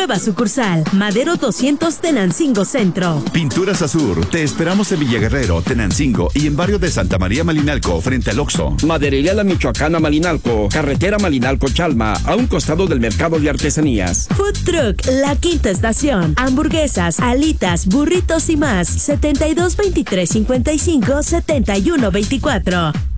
Nueva sucursal, Madero 200 Tenancingo Centro. Pinturas Azur, te esperamos en Villaguerrero, Tenancingo y en barrio de Santa María Malinalco, frente al Oxxo. Maderería La Michoacana Malinalco, carretera Malinalco-Chalma, a un costado del mercado de artesanías. Food Truck La Quinta Estación, hamburguesas, alitas, burritos y más, 72 23 55 71 24.